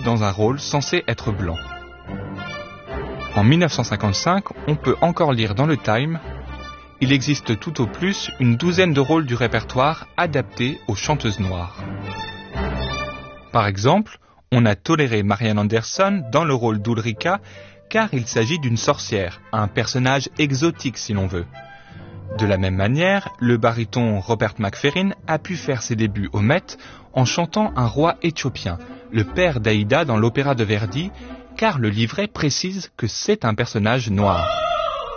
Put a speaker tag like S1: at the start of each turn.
S1: dans un rôle censé être blanc. En 1955, on peut encore lire dans le Time « Il existe tout au plus une douzaine de rôles du répertoire adaptés aux chanteuses noires ». Par exemple, on a toléré Marian Anderson dans le rôle d'Ulrika car il s'agit d'une sorcière, un personnage exotique si l'on veut. De la même manière, le baryton Robert McFerrin a pu faire ses débuts au Met en chantant un roi éthiopien, le père d'Aïda dans l'opéra de Verdi, car le livret précise que c'est un personnage noir.